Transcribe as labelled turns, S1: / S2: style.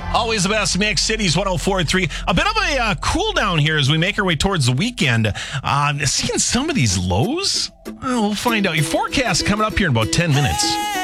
S1: Always the best mix. Cities 104.3. A bit of a cool down here as we make our way towards the weekend. Seeing some of these lows? We'll find out. Your forecast coming up here in about 10 minutes.